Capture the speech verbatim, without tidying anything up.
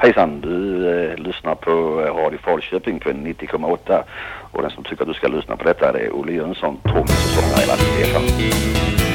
Hejsan, du eh, lyssnar på Radio Falköping på nittio komma åtta och den som tycker att du ska lyssna på detta är Olle Jönsson, trummis och sångare i Stefan.